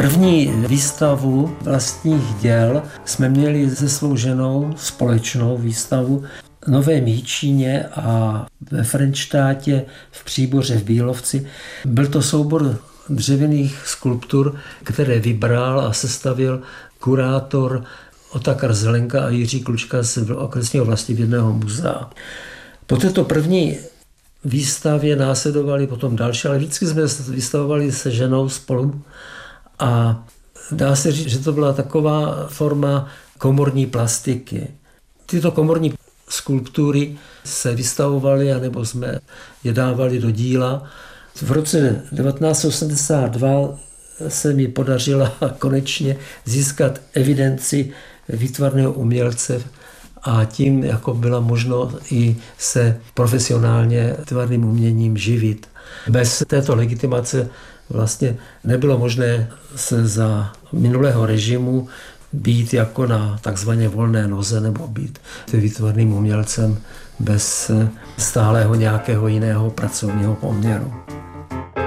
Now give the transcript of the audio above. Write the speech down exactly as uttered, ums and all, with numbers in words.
První výstavu vlastních děl jsme měli se svou ženou, společnou výstavu v Novém Jičíně a ve Frenštátě v Příboře v Bílovci. Byl to soubor dřevěných skulptur, které vybral a sestavil kurátor Otakar Zelenka a Jiří Klučka z okresního vlastivědného muzea. Po této první výstavě následovali potom další, ale vždycky jsme vystavovali se ženou spolu a dá se říct, že to byla taková forma komorní plastiky. Tyto komorní skulptury se vystavovaly, anebo jsme je dávali do díla. V roce devatenáct set osmdesát dva se mi podařilo konečně získat evidenci výtvarného umělce a tím jako byla možno i se profesionálně výtvarným uměním živit. Bez této legitimace vlastně nebylo možné se za minulého režimu být jako na takzvaně volné noze nebo být výtvarným umělcem bez stálého nějakého jiného pracovního poměru.